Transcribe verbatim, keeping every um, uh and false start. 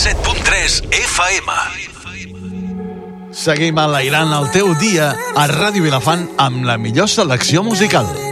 set punt tres F M. Seguim enlairant el teu dia a Ràdio Vilafant amb la millor selecció musical.